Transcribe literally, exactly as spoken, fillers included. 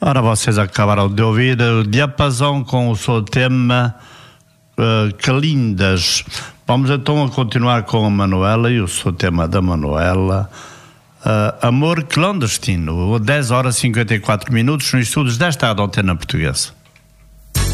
Ora, vocês acabaram de ouvir o Diapasão com o seu tema uh, Que Lindas. Vamos então a continuar com a Manuela e o seu tema da Manuela, uh, Amor Clandestino, dez horas e cinquenta e quatro minutos, nos estudos desta Antena Portuguesa.